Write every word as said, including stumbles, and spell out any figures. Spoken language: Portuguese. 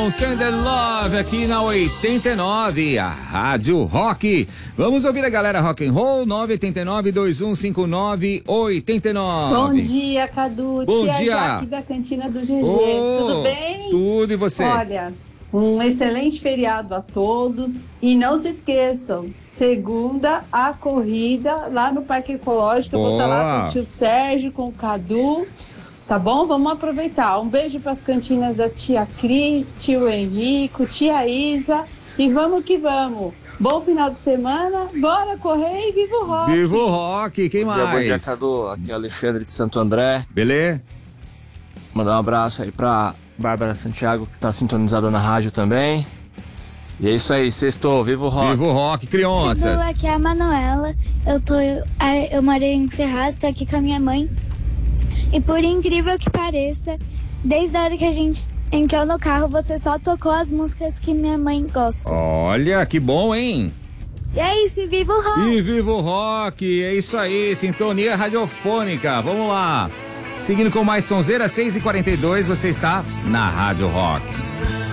com Tender Love aqui na oitenta e nove, a Rádio Rock. Vamos ouvir a galera rock and roll, nove oito nove, dois um cinco nove, oito nove. Bom dia, Cadu. Bom Tia dia. Jaque da Cantina do G G. Oh, tudo bem? Tudo, e você? Olha, um excelente feriado a todos. E não se esqueçam, segunda a corrida lá no Parque Ecológico. Eu vou estar lá com o tio Sérgio, com o Cadu. Tá bom? Vamos aproveitar. Um beijo para as cantinas da tia Cris, tio Henrico, tia Isa. E vamos que vamos. Bom final de semana. Bora correr e viva o rock. Viva o rock. Quem bom mais? Dia, bom dia, Cadu. Aqui é o Alexandre de Santo André. Beleza? Mandar um abraço aí pra Bárbara Santiago, que tá sintonizada na rádio também. E é isso aí, sextou, viva o rock. Viva o rock, crianças. Cadu, aqui é a Manuela. Eu, tô, eu morei em Ferraz, tô aqui com a minha mãe. E por incrível que pareça, desde a hora que a gente entrou no carro, você só tocou as músicas que minha mãe gosta. Olha, que bom, hein? E é isso, viva o rock! E viva o rock, é isso aí, sintonia radiofônica, vamos lá. Seguindo com mais sonzeira, seis e quarenta e dois, você está na Rádio Rock.